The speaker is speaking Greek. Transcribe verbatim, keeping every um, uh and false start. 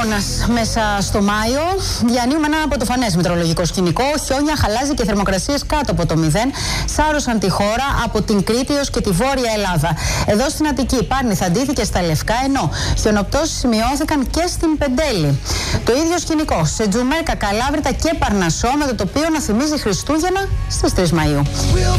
χειμώνας μέσα στο Μάιο. Διανύουμε ένα πρωτοφανές μετεωρολογικό σκηνικό. Χιόνια, χαλάζι και θερμοκρασίες κάτω από το μηδέν σάρωσαν τη χώρα από την Κρήτη έως και τη Βόρεια Ελλάδα. Εδώ στην Αττική, η Πάρνηθα αντίθηκε στα Λευκά, ενώ χιονοπτώσεις σημειώθηκαν και στην Πεντέλη. Το ίδιο σκηνικό σε Τζουμέρκα, Καλάβρητα και Παρνασσό, με το τοπίο να θυμίζει Χριστούγεννα στις τρεις Μαΐου.